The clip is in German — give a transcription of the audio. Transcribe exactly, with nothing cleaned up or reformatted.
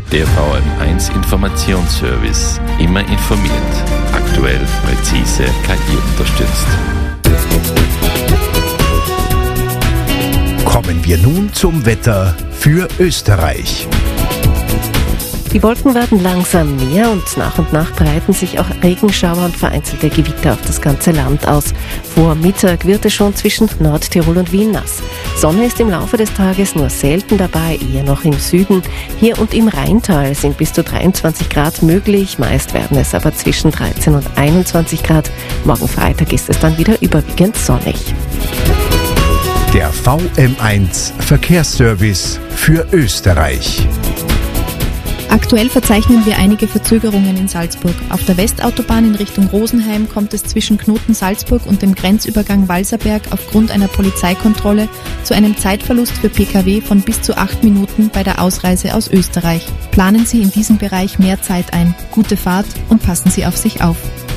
Der V M eins Informationsservice. Immer informiert. Aktuell, präzise, K I-unterstützt. Kommen wir nun zum Wetter für Österreich. Die Wolken werden langsam mehr und nach und nach breiten sich auch Regenschauer und vereinzelte Gewitter auf das ganze Land aus. Vor Mittag wird es schon zwischen Nordtirol und Wien nass. Sonne ist im Laufe des Tages nur selten dabei, eher noch im Süden. Hier und im Rheintal sind bis zu dreiundzwanzig Grad möglich, meist werden es aber zwischen dreizehn und einundzwanzig Grad. Morgen Freitag ist es dann wieder überwiegend sonnig. Der V M eins Verkehrsservice für Österreich. Aktuell verzeichnen wir einige Verzögerungen in Salzburg. Auf der Westautobahn in Richtung Rosenheim kommt es zwischen Knoten Salzburg und dem Grenzübergang Walserberg aufgrund einer Polizeikontrolle zu einem Zeitverlust für Pkw von bis zu acht Minuten bei der Ausreise aus Österreich. Planen Sie in diesem Bereich mehr Zeit ein. Gute Fahrt und passen Sie auf sich auf.